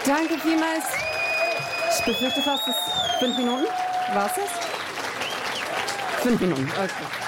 Danke vielmals. Ich befürchte fast, es 5 Minuten. War's das? 5 Minuten, okay.